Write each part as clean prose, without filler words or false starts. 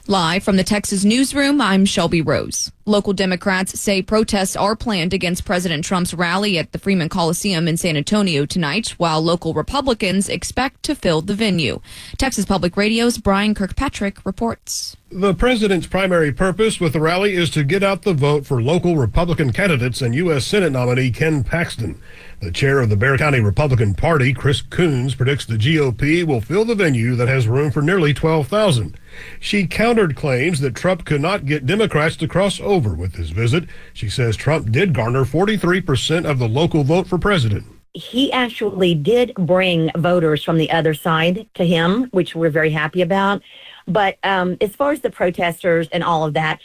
Live from the Texas newsroom, I'm Shelby Rose. Local Democrats say protests are planned against President Trump's rally at the Freeman Coliseum in San Antonio tonight, while local Republicans expect to fill the venue. Texas Public Radio's Brian Kirkpatrick reports. The president's primary purpose with the rally is to get out the vote for local Republican candidates and U.S. Senate nominee Ken Paxton. The chair of the Bexar County Republican Party, Chris Coons, predicts the GOP will fill the venue that has room for nearly 12,000. She countered claims that Trump could not get Democrats to cross over with his visit. She says Trump did garner 43% of the local vote for president. He actually did bring voters from the other side to him, which we're very happy about. But as far as the protesters and all of that,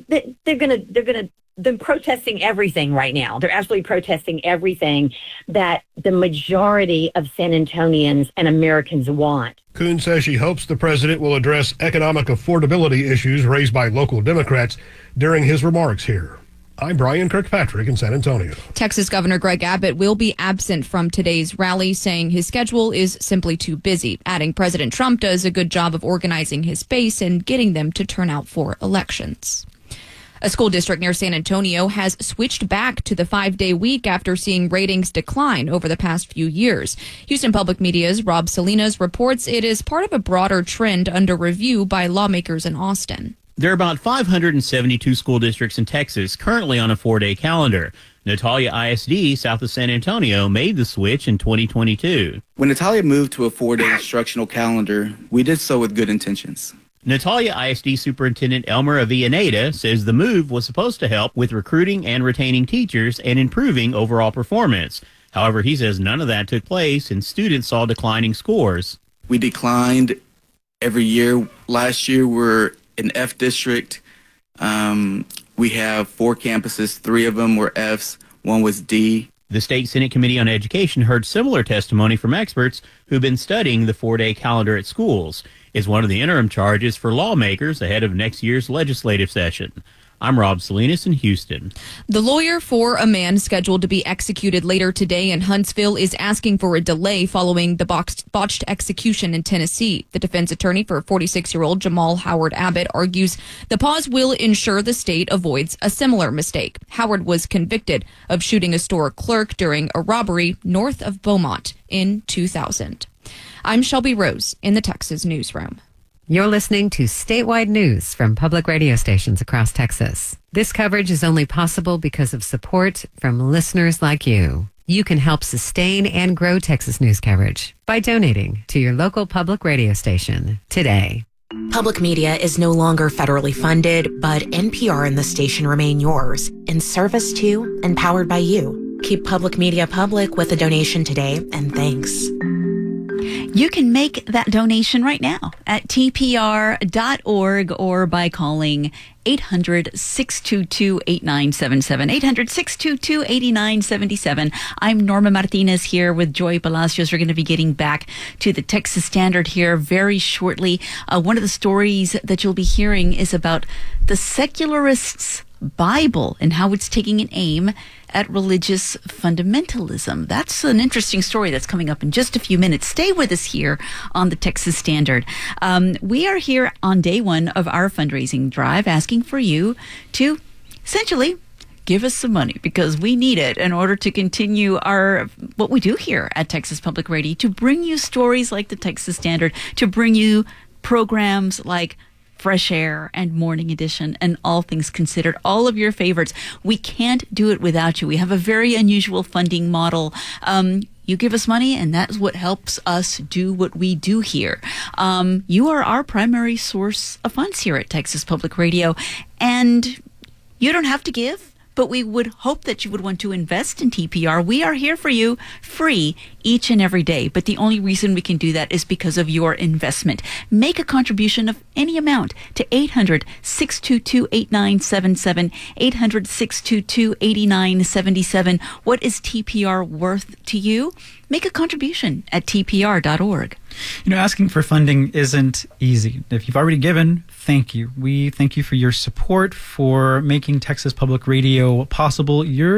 they're protesting everything right now. They're absolutely protesting everything that the majority of San Antonians and Americans want. Coon says she hopes the president will address economic affordability issues raised by local Democrats during his remarks here. I'm Brian Kirkpatrick in San Antonio. Texas Governor Greg Abbott will be absent from today's rally, saying his schedule is simply too busy, adding President Trump does a good job of organizing his base and getting them to turn out for elections. A school district near San Antonio has switched back to the 5-day week after seeing ratings decline over the past few years. Houston Public Media's Rob Salinas reports it is part of a broader trend under review by lawmakers in Austin. There are about 572 school districts in Texas currently on a 4-day calendar. Natalia ISD, south of San Antonio, made the switch in 2022. When Natalia moved to a 4-day instructional calendar, we did so with good intentions. Natalia ISD Superintendent Elmer Avillaneda says the move was supposed to help with recruiting and retaining teachers and improving overall performance. However, he says none of that took place and students saw declining scores. We declined every year. Last year, we're an F district. We have 4 campuses. 3 of them were Fs. 1 was D. The State Senate Committee on Education heard similar testimony from experts who've been studying the 4-day calendar at schools. Is one of the interim charges for lawmakers ahead of next year's legislative session. I'm Rob Salinas in Houston. The lawyer for a man scheduled to be executed later today in Huntsville is asking for a delay following the botched execution in Tennessee. The defense attorney for 46-year-old Jamal Howard Abbott argues the pause will ensure the state avoids a similar mistake. Howard was convicted of shooting a store clerk during a robbery north of Beaumont in 2000. I'm Shelby Rose in the Texas newsroom. You're listening to statewide news from public radio stations across Texas. This coverage is only possible because of support from listeners like you. You can help sustain and grow Texas news coverage by donating to your local public radio station today. Public media is no longer federally funded, but NPR and the station remain yours, in service to and powered by you. Keep public media public with a donation today, and thanks. You can make that donation right now at tpr.org or by calling 800-622-8977. 800-622-8977. I'm Norma Martinez here with Joy Palacios. We're going to be getting back to the Texas Standard here very shortly. One of the stories that you'll be hearing is about the secularists' Bible and how it's taking an aim at religious fundamentalism. That's an interesting story that's coming up in just a few minutes. Stay with us here on the Texas Standard. We are here on day 1 of our fundraising drive asking for you to essentially give us some money because we need it in order to continue what we do here at Texas Public Radio, to bring you stories like the Texas Standard, to bring you programs like Fresh Air and Morning Edition and All Things Considered, all of your favorites. We can't do it without you. We have a very unusual funding model. You give us money, and that's what helps us do what we do here. You are our primary source of funds here at Texas Public Radio, and you don't have to give, but we would hope that you would want to invest in TPR. We are here for you free each and every day, but the only reason we can do that is because of your investment. Make a contribution of any amount to 800-622-8977, 800-622-8977. What is TPR worth to you? Make a contribution at tpr.org. You know, asking for funding isn't easy. If you've already given, thank you. We thank you for your support, for making Texas Public Radio possible.